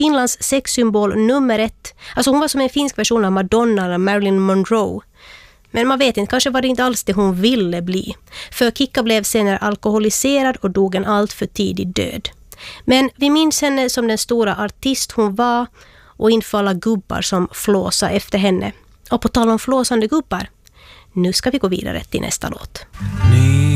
Finlands sexsymbol nummer 1. Alltså hon var som en finsk version av Madonna eller Marilyn Monroe. Men man vet inte, kanske var det inte alls det hon ville bli. För Kikka blev senare alkoholiserad och dog en allt för tidig död. Men vi minns henne som den stora artist hon var och inte för alla gubbar som flåsa efter henne. Och på tal om flåsande gubbar, nu ska vi gå vidare till nästa låt.